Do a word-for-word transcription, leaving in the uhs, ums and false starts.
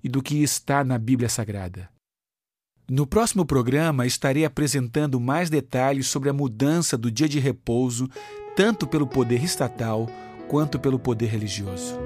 e do que está na Bíblia Sagrada. No próximo programa, estarei apresentando mais detalhes sobre a mudança do dia de repouso, tanto pelo poder estatal quanto pelo poder religioso.